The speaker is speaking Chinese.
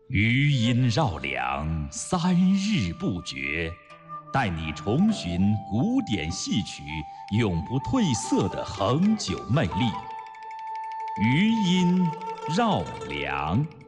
余音绕梁3日不绝，带你重寻古典戏曲永不褪色的恒久魅力。余音绕梁。